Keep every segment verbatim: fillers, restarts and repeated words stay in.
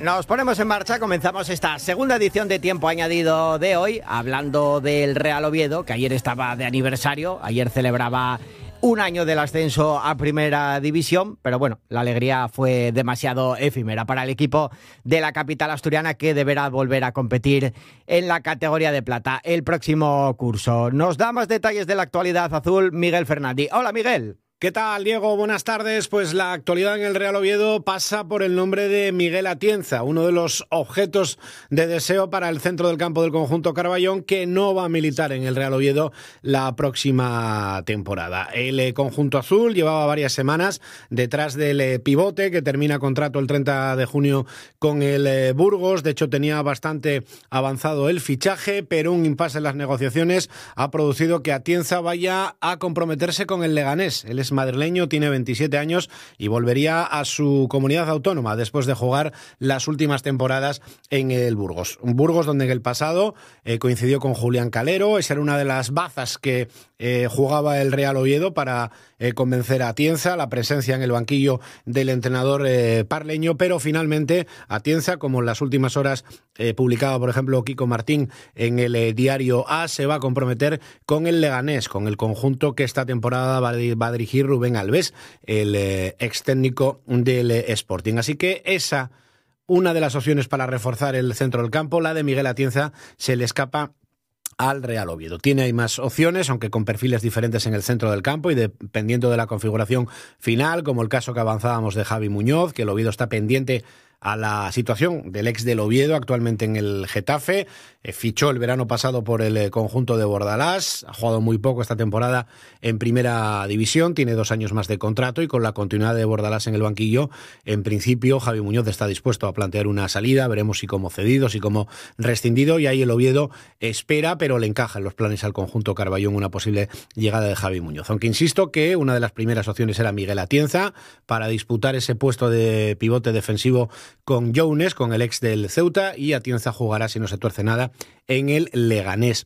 nos ponemos en marcha, comenzamos esta segunda edición de Tiempo Añadido de hoy, hablando del Real Oviedo, que ayer estaba de aniversario, ayer celebraba un año del ascenso a Primera División, pero bueno, la alegría fue demasiado efímera para el equipo de la capital asturiana, que deberá volver a competir en la categoría de plata el próximo curso. Nos da más detalles de la actualidad azul Miguel Fernández. Hola, Miguel. ¿Qué tal, Diego? Buenas tardes. Pues la actualidad en el Real Oviedo pasa por el nombre de Miguel Atienza, uno de los objetos de deseo para el centro del campo del conjunto Carballón, que no va a militar en el Real Oviedo la próxima temporada. El conjunto azul llevaba varias semanas detrás del pivote, que termina contrato el treinta de junio con el Burgos. De hecho, tenía bastante avanzado el fichaje, pero un impasse en las negociaciones ha producido que Atienza vaya a comprometerse con el Leganés. El es madrileño, tiene veintisiete años y volvería a su comunidad autónoma después de jugar las últimas temporadas en el Burgos. Un Burgos donde en el pasado eh, coincidió con Julián Calero. Esa era una de las bazas que eh, jugaba el Real Oviedo para eh, convencer a Atienza, la presencia en el banquillo del entrenador eh, parleño, pero finalmente Atienza, como en las últimas horas eh, publicaba por ejemplo Kiko Martín en el eh, diario A, se va a comprometer con el Leganés, con el conjunto que esta temporada va a, va a dirigir Rubén Alves, el eh, ex técnico del eh, Sporting. Así que esa, una de las opciones para reforzar el centro del campo, la de Miguel Atienza, se le escapa al Real Oviedo. Tiene ahí más opciones, aunque con perfiles diferentes en el centro del campo y dependiendo de la configuración final, como el caso que avanzábamos de Javi Muñoz, que el Oviedo está pendiente a la situación del ex del Oviedo, actualmente en el Getafe. Eh, fichó el verano pasado por el eh, conjunto de Bordalás, ha jugado muy poco esta temporada en Primera División, tiene dos años más de contrato y con la continuidad de Bordalás en el banquillo, en principio Javi Muñoz está dispuesto a plantear una salida, veremos si como cedido, si como rescindido, y ahí el Oviedo espera, pero le encaja en los planes al conjunto Carballón una posible llegada de Javi Muñoz. Aunque insisto que una de las primeras opciones era Miguel Atienza para disputar ese puesto de pivote defensivo con Jones, con el ex del Ceuta, y Atienza jugará, si no se tuerce nada, en el Leganés.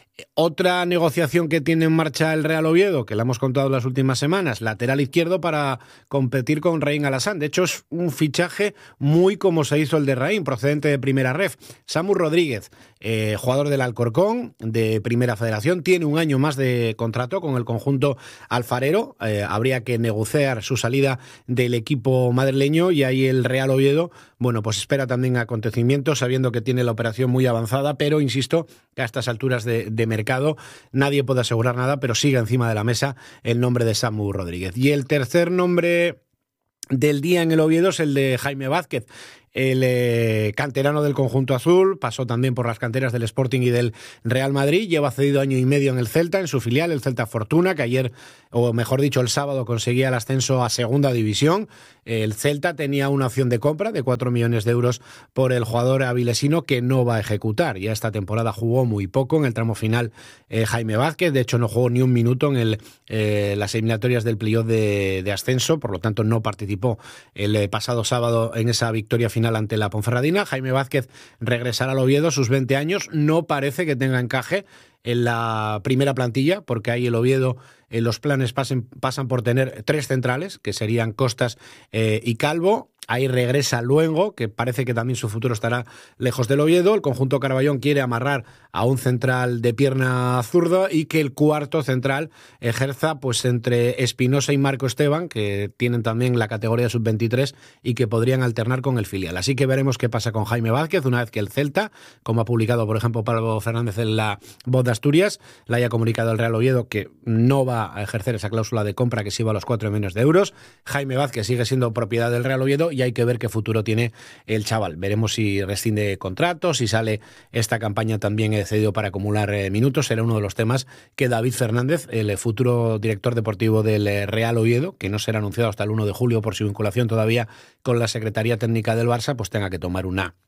Otra negociación que tiene en marcha el Real Oviedo, que la hemos contado en las últimas semanas, lateral izquierdo para competir con Raín Alassane. De hecho, es un fichaje muy como se hizo el de Raín, procedente de Primera Ref. Samu Rodríguez, eh, jugador del Alcorcón, de Primera Federación, tiene un año más de contrato con el conjunto alfarero. Eh, habría que negociar su salida del equipo madrileño y ahí el Real Oviedo, bueno, pues espera también acontecimientos, sabiendo que tiene la operación muy avanzada, pero insisto que a estas alturas de, de mercado nadie puede asegurar nada, pero sigue encima de la mesa el nombre de Samu Rodríguez. Y el tercer nombre del día en el Oviedo es el de Jaime Vázquez, el eh, canterano del conjunto azul, pasó también por las canteras del Sporting y del Real Madrid, lleva cedido año y medio en el Celta, en su filial, el Celta Fortuna, que ayer, o mejor dicho, el sábado conseguía el ascenso a Segunda División. El Celta tenía una opción de compra de cuatro millones de euros por el jugador avilesino, que no va a ejecutar. Ya esta temporada jugó muy poco en el tramo final eh, Jaime Vázquez, de hecho no jugó ni un minuto en el, eh, las eliminatorias del playoff de, de ascenso, por lo tanto no participó el eh, pasado sábado en esa victoria final ante la Ponferradina. Jaime Vázquez regresará al Oviedo a sus veinte años, no parece que tenga encaje en la primera plantilla, porque ahí el Oviedo, en los planes pasen, pasan por tener tres centrales, que serían Costas eh, y Calvo. Ahí regresa Luengo, que parece que también su futuro estará lejos del Oviedo. El conjunto Carballón quiere amarrar a un central de pierna zurda y que el cuarto central ejerza pues entre Espinosa y Marco Esteban, que tienen también la categoría sub veintitrés y que podrían alternar con el filial. Así que veremos qué pasa con Jaime Vázquez una vez que el Celta, como ha publicado por ejemplo Pablo Fernández en La Voz de Asturias, le haya comunicado al Real Oviedo que no va a ejercer esa cláusula de compra que se iba a los cuatro millones de euros. Jaime Vázquez sigue siendo propiedad del Real Oviedo y hay que ver qué futuro tiene el chaval. Veremos si rescinde contrato, si sale esta campaña también cedido para acumular eh, minutos. Será uno de los temas que David Fernández, el futuro director deportivo del Real Oviedo, que no será anunciado hasta el uno de julio por su vinculación todavía con la Secretaría Técnica del Barça, pues tenga que tomar una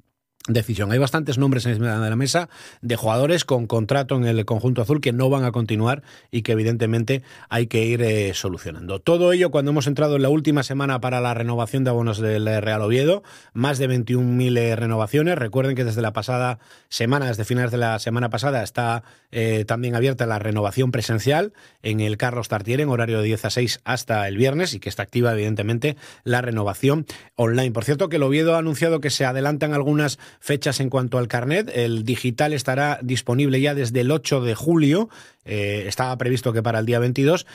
decisión. Hay bastantes nombres encima de la mesa de jugadores con contrato en el conjunto azul que no van a continuar y que evidentemente hay que ir eh, solucionando. Todo ello cuando hemos entrado en la última semana para la renovación de abonos del Real Oviedo, más de veintiún mil eh, renovaciones. Recuerden que desde la pasada semana, desde finales de la semana pasada, está eh, también abierta la renovación presencial en el Carlos Tartiere en horario de diez a seis hasta el viernes y que está activa evidentemente la renovación online. Por cierto que el Oviedo ha anunciado que se adelantan algunas fechas en cuanto al carnet. El digital estará disponible ya desde el ocho de julio. Eh, estaba previsto que para el día veintidós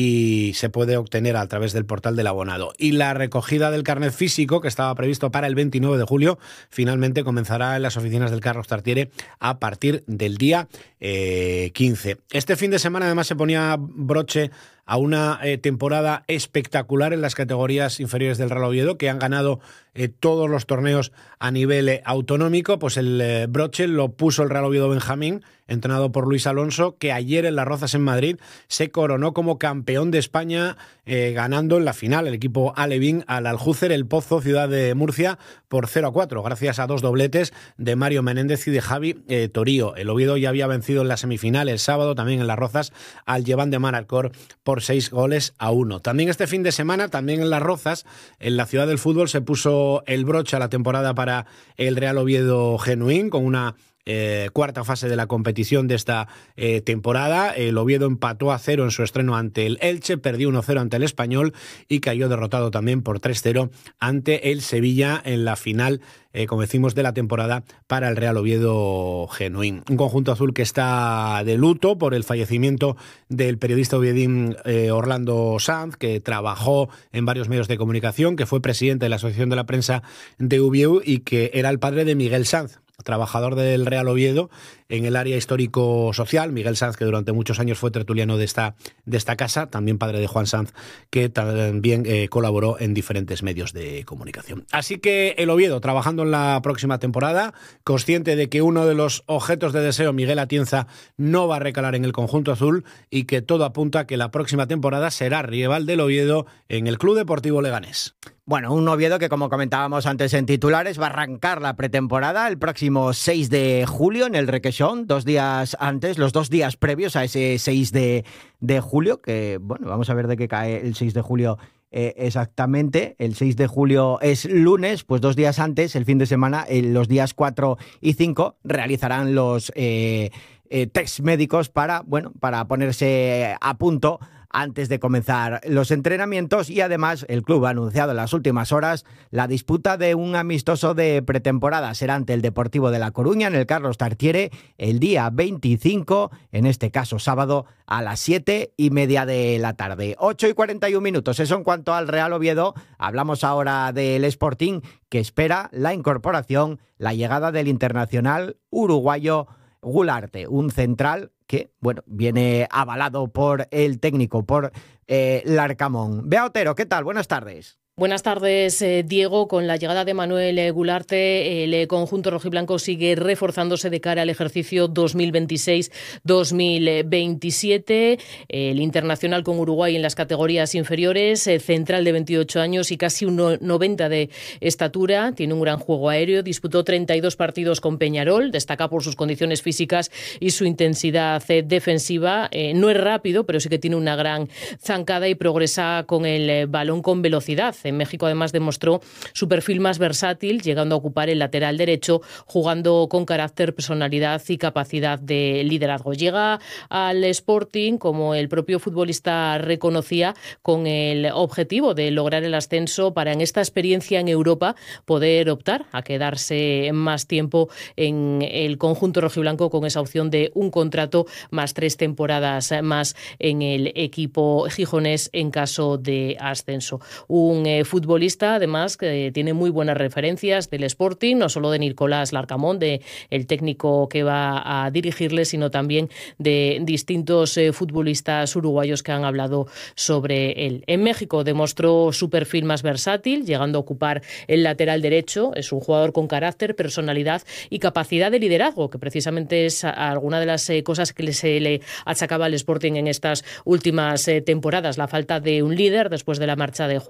y se puede obtener a través del portal del abonado. Y la recogida del carnet físico, que estaba previsto para el veintinueve de julio, finalmente comenzará en las oficinas del Carlos Tartiere a partir del día eh, quince. Este fin de semana además se ponía broche a una eh, temporada espectacular en las categorías inferiores del Real Oviedo, que han ganado eh, todos los torneos a nivel eh, autonómico. Pues el eh, broche lo puso el Real Oviedo Benjamín, entrenado por Luis Alonso, que ayer en Las Rozas en Madrid se coronó como campeón de España, eh, ganando en la final el equipo alevín al Aljucer El Pozo, ciudad de Murcia, por cero a cuatro, gracias a dos dobletes de Mario Menéndez y de Javi eh, Torío. El Oviedo ya había vencido en la semifinal el sábado, también en Las Rozas, al Llevant de Manacor por seis goles a uno. También este fin de semana, también en Las Rozas, en la ciudad del fútbol, se puso el broche a la temporada para el Real Oviedo Genuín, con una Eh, cuarta fase de la competición de esta eh, temporada. El Oviedo empató a cero en su estreno ante el Elche, perdió uno cero ante el Español y cayó derrotado también por tres cero ante el Sevilla en la final, eh, como decimos, de la temporada para el Real Oviedo Genuín. Un conjunto azul que está de luto por el fallecimiento del periodista oviedín eh, Orlando Sanz, que trabajó en varios medios de comunicación, que fue presidente de la Asociación de la Prensa de Ubieu y que era el padre de Miguel Sanz, trabajador del Real Oviedo en el área histórico-social. Miguel Sanz, que durante muchos años fue tertuliano de esta, de esta casa, también padre de Juan Sanz, que también eh, colaboró en diferentes medios de comunicación. Así que el Oviedo trabajando en la próxima temporada, consciente de que uno de los objetos de deseo, Miguel Atienza, no va a recalar en el conjunto azul y que todo apunta a que la próxima temporada será rival del Oviedo en el Club Deportivo Leganés. Bueno, un Oviedo que, como comentábamos antes en titulares, va a arrancar la pretemporada el próximo seis de julio en el Requesón, dos días antes, los dos días previos a ese seis de julio, que, bueno, vamos a ver de qué cae el seis de julio eh, exactamente. El seis de julio es lunes, pues dos días antes, el fin de semana, eh, los días cuatro y cinco, realizarán los eh, eh, test médicos para, bueno, para ponerse a punto antes de comenzar los entrenamientos. Y además el club ha anunciado en las últimas horas la disputa de un amistoso de pretemporada. Será ante el Deportivo de La Coruña en el Carlos Tartiere el día veinticinco, en este caso sábado, a las siete y media de la tarde. ocho y cuarenta y un minutos. Eso en cuanto al Real Oviedo. Hablamos ahora del Sporting, que espera la incorporación, la llegada del internacional uruguayo Gularte, un central que, bueno, viene avalado por el técnico, por eh, Larcamón. Bea Otero, ¿qué tal? Buenas tardes. Buenas tardes, eh, Diego. Con la llegada de Manuel Gularte, el conjunto rojiblanco sigue reforzándose de cara al ejercicio dos mil veintiséis dos mil veintisiete. El internacional con Uruguay en las categorías inferiores, eh, central de veintiocho años y casi un noventa de estatura. Tiene un gran juego aéreo. Disputó treinta y dos partidos con Peñarol. Destaca por sus condiciones físicas y su intensidad eh, defensiva. Eh, no es rápido, pero sí que tiene una gran zancada y progresa con el eh, balón con velocidad. En México además demostró su perfil más versátil, llegando a ocupar el lateral derecho, jugando con carácter, personalidad y capacidad de liderazgo. Llega al Sporting, como el propio futbolista reconocía, con el objetivo de lograr el ascenso para, en esta experiencia en Europa, poder optar a quedarse más tiempo en el conjunto rojiblanco, con esa opción de un contrato más tres temporadas más en el equipo gijonés en caso de ascenso. Un eh, futbolista, además, que tiene muy buenas referencias del Sporting, no solo de Nicolás Larcamón, de el técnico que va a dirigirle, sino también de distintos eh, futbolistas uruguayos que han hablado sobre él. En México demostró su perfil más versátil, llegando a ocupar el lateral derecho. Es un jugador con carácter, personalidad y capacidad de liderazgo, que precisamente es alguna de las eh, cosas que se le achacaba al Sporting en estas últimas eh, temporadas, la falta de un líder después de la marcha de jugadores como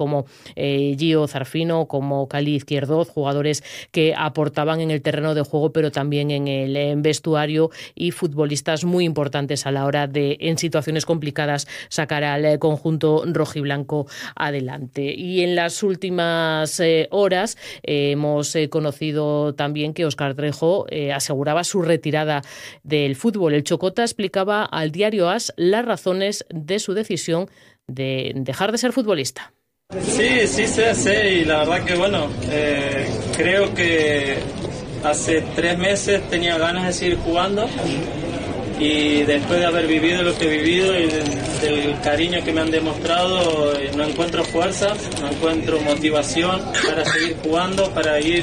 como eh, Gio Zarfino, como Cali Izquierdoz, jugadores que aportaban en el terreno de juego, pero también en el en vestuario, y futbolistas muy importantes a la hora de, en situaciones complicadas, sacar al conjunto rojiblanco adelante. Y en las últimas eh, horas eh, hemos eh, conocido también que Óscar Trejo eh, aseguraba su retirada del fútbol. El Chocota explicaba al diario AS las razones de su decisión de dejar de ser futbolista. Sí, sí sé, sé, y la verdad que bueno, eh, creo que hace tres meses tenía ganas de seguir jugando, y después de haber vivido lo que he vivido y del, del cariño que me han demostrado, eh, no encuentro fuerzas, no encuentro motivación para seguir jugando, para ir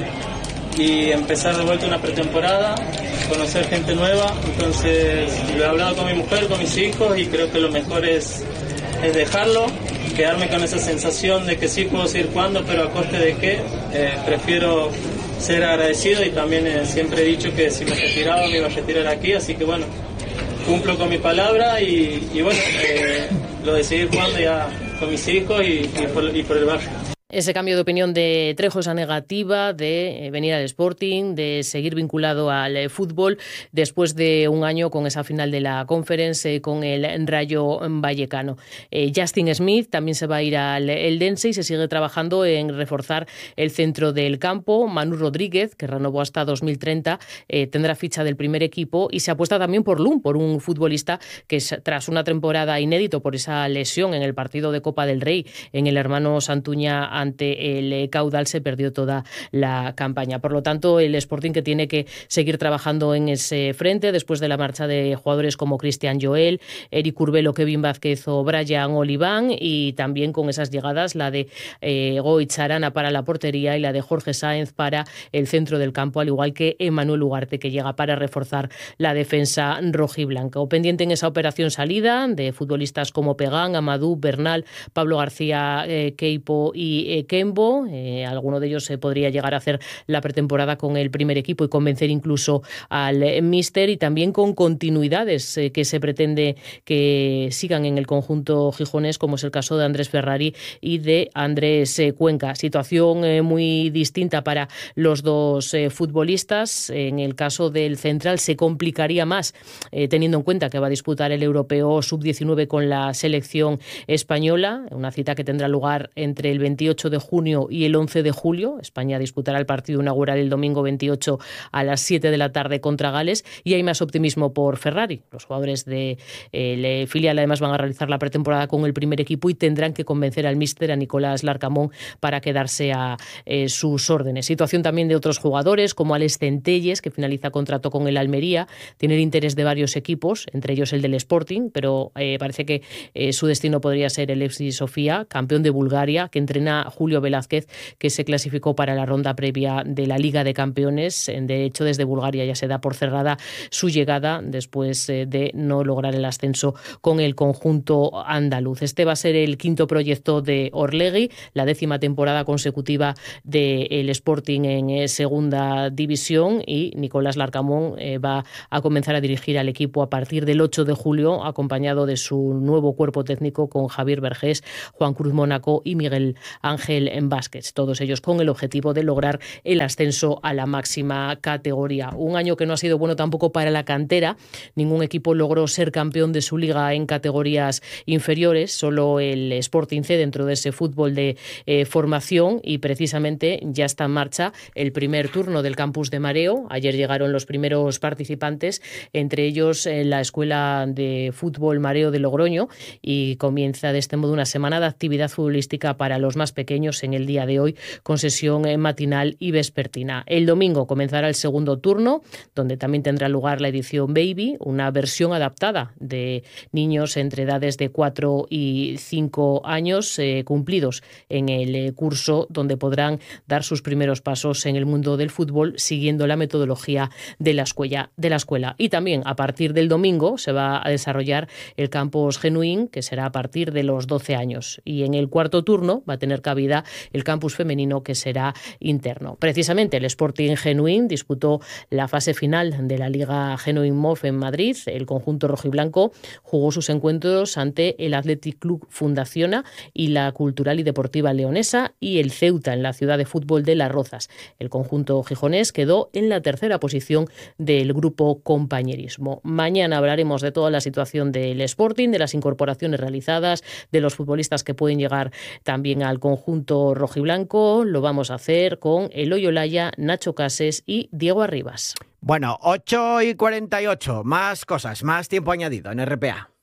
y empezar de vuelta una pretemporada, conocer gente nueva. Entonces lo he hablado con mi mujer, con mis hijos, y creo que lo mejor es, es dejarlo, quedarme con esa sensación de que sí puedo seguir jugando, pero a coste de qué. Eh, prefiero ser agradecido, y también eh, siempre he dicho que si me retiraba me iba a retirar aquí, así que bueno, cumplo con mi palabra, y, y bueno, eh, lo de seguir jugando ya con mis hijos y, y, por, y por el barrio. Ese cambio de opinión de Trejo, esa negativa de venir al Sporting, de seguir vinculado al fútbol después de un año con esa final de la Conference con el Rayo Vallecano. Eh, Justin Smith también se va a ir al Eldense y se sigue trabajando en reforzar el centro del campo. Manu Rodríguez, que renovó hasta dos mil treinta, eh, tendrá ficha del primer equipo, y se apuesta también por Lum, por un futbolista que tras una temporada inédito por esa lesión en el partido de Copa del Rey en el Hermano Santuña ante el Caudal, se perdió toda la campaña. Por lo tanto, el Sporting, que tiene que seguir trabajando en ese frente después de la marcha de jugadores como Cristian Joel, Eric Urbelo, Kevin Vázquez o Brian Oliván, y también con esas llegadas, la de eh, Goitz Arana para la portería y la de Jorge Sáenz para el centro del campo, al igual que Emmanuel Ugarte, que llega para reforzar la defensa rojiblanca. O pendiente en esa operación salida de futbolistas como Pegán, Amadou, Bernal, Pablo García, eh, Keipo y eh, Kembo. Eh, alguno de ellos se eh, podría llegar a hacer la pretemporada con el primer equipo y convencer incluso al eh, míster, y también con continuidades eh, que se pretende que sigan en el conjunto gijonés, como es el caso de Andrés Ferrari y de Andrés eh, Cuenca. Situación eh, muy distinta para los dos eh, futbolistas. En el caso del central se complicaría más, eh, teniendo en cuenta que va a disputar el europeo sub diecinueve con la selección española, una cita que tendrá lugar entre el veintiocho de junio y el once de julio. España disputará el partido inaugural el domingo veintiocho a las siete de la tarde contra Gales, y hay más optimismo por Ferrari. Los jugadores de eh, filial además van a realizar la pretemporada con el primer equipo y tendrán que convencer al míster, a Nicolás Larcamón, para quedarse a eh, sus órdenes. Situación también de otros jugadores como Alex Centelles, que finaliza contrato con el Almería. Tiene el interés de varios equipos, entre ellos el del Sporting, pero eh, parece que eh, su destino podría ser el F C Sofía, campeón de Bulgaria, que entrena Julio Velázquez, que se clasificó para la ronda previa de la Liga de Campeones. De hecho, desde Bulgaria ya se da por cerrada su llegada después de no lograr el ascenso con el conjunto andaluz. Este va a ser el quinto proyecto de Orlegui, la décima temporada consecutiva del Sporting en segunda división, y Nicolás Larcamón va a comenzar a dirigir al equipo a partir del ocho de julio, acompañado de su nuevo cuerpo técnico con Javier Vergés, Juan Cruz Mónaco y Miguel Ángel en Vázquez, todos ellos con el objetivo de lograr el ascenso a la máxima categoría. Un año que no ha sido bueno tampoco para la cantera. Ningún equipo logró ser campeón de su liga en categorías inferiores, solo el Sporting C dentro de ese fútbol de eh, formación, y precisamente ya está en marcha el primer turno del campus de Mareo. Ayer llegaron los primeros participantes, entre ellos eh, la Escuela de Fútbol Mareo de Logroño, y comienza de este modo una semana de actividad futbolística para los más pequeños en el día de hoy, con sesión matinal y vespertina. El domingo comenzará el segundo turno, donde también tendrá lugar la edición Baby, una versión adaptada de niños entre edades de cuatro y cinco años eh, cumplidos en el eh, curso, donde podrán dar sus primeros pasos en el mundo del fútbol siguiendo la metodología de la escuela. De la escuela. Y también a partir del domingo se va a desarrollar el campus Genuín, que será a partir de los doce años. Y en el cuarto turno va a tener cabida vida el campus femenino, que será interno. Precisamente el Sporting Genuín disputó la fase final de la Liga Genuín M O F en Madrid. El conjunto rojiblanco jugó sus encuentros ante el Athletic Club Fundaciona y la Cultural y Deportiva Leonesa y el Ceuta en la ciudad de fútbol de Las Rozas. El conjunto gijonés quedó en la tercera posición del grupo Compañerismo. Mañana hablaremos de toda la situación del Sporting, de las incorporaciones realizadas, de los futbolistas que pueden llegar también al conjunto rojiblanco. Lo vamos a hacer con Eloy Olaya, Nacho Cases y Diego Arribas. Bueno, ocho y cuarenta y ocho, más cosas, más tiempo añadido en R P A.